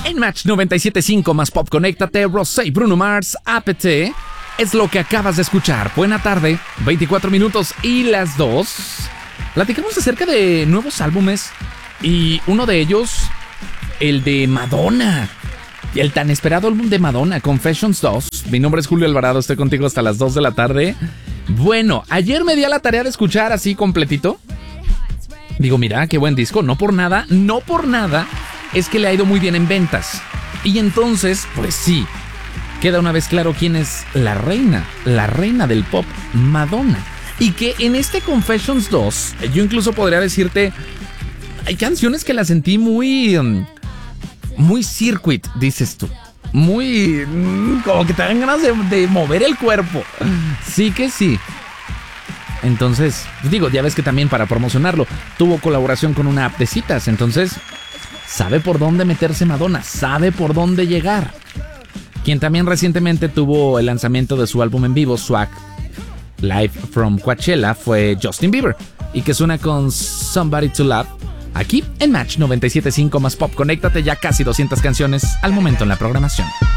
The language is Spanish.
En Match 97.5 más Pop, conéctate. Rosé y Bruno Mars, APT. Es lo que acabas de escuchar. Buena tarde, 24 minutos y las 2. Platicamos acerca de nuevos álbumes y uno de ellos, el de Madonna. El tan esperado álbum de Madonna, Confessions 2. Mi nombre es Julio Alvarado, estoy contigo hasta las 2 de la tarde. Bueno, ayer me di a la tarea de escuchar así completito. Digo, mira, qué buen disco. No por nada, es que le ha ido muy bien en ventas. Y entonces, pues sí, queda una vez claro quién es la reina del pop, Madonna. Y que en este Confessions 2, yo incluso podría decirte, hay canciones que las sentí muy circuit, dices tú. Muy, como que te dan ganas de mover el cuerpo. Sí que sí. Entonces, digo, ya ves que también para promocionarlo tuvo colaboración con una app de citas. Entonces, sabe por dónde meterse Madonna, sabe por dónde llegar. Quien también recientemente tuvo el lanzamiento de su álbum en vivo, Swag Live from Coachella, fue Justin Bieber, y que suena con Somebody to Love aquí en Match 97.5 más Pop. Conéctate, ya casi 200 canciones al momento en la programación.